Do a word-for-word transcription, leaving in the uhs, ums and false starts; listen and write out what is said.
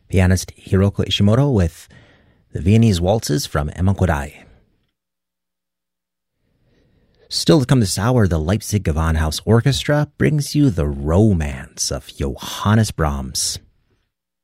Pianist Hiroko Ishimoto with the Viennese Waltzes from Emma Kodály. Still to come this hour, the Leipzig Gewandhaus Orchestra brings you the Romance of Johannes Brahms.